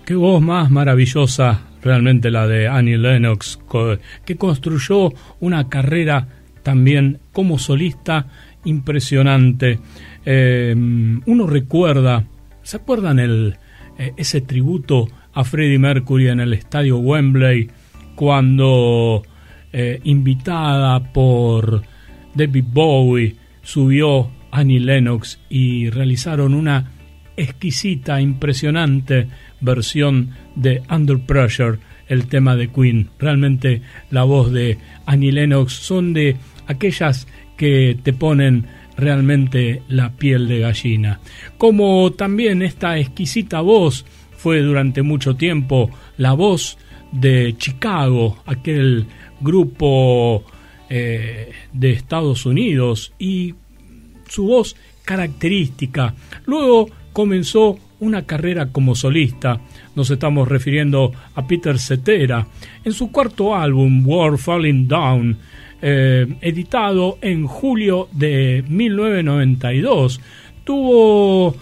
Qué voz más maravillosa realmente la de Annie Lennox, que construyó una carrera también como solista impresionante. Uno recuerda, ¿se acuerdan ese tributo a Freddie Mercury en el estadio Wembley cuando invitada por David Bowie subió Annie Lennox y realizaron una exquisita, impresionante versión de Under Pressure, el tema de Queen? Realmente la voz de Annie Lennox son de aquellas que te ponen realmente la piel de gallina. Como también esta exquisita voz fue durante mucho tiempo la voz de Chicago, aquel grupo de Estados Unidos, y su voz característica. Luego comenzó una carrera como solista. Nos estamos refiriendo a Peter Cetera. En su cuarto álbum, War Falling Down, editado en julio de 1992, tuvo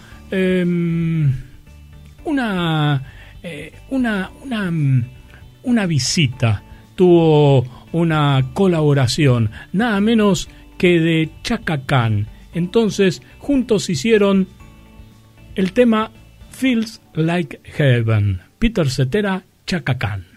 una visita, tuvo una colaboración, nada menos que de Chaka Khan. Entonces, juntos hicieron el tema Feels Like Heaven. Peter Cetera, Chaka Khan.